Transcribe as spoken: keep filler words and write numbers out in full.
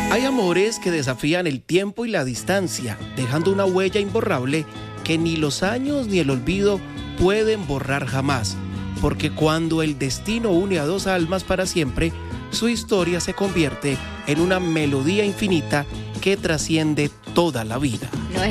Hay amores que desafían el tiempo y la distancia, dejando una huella imborrable que ni los años ni el olvido pueden borrar jamás. Porque cuando el destino une a dos almas para siempre, su historia se convierte en una melodía infinita que trasciende toda la vida.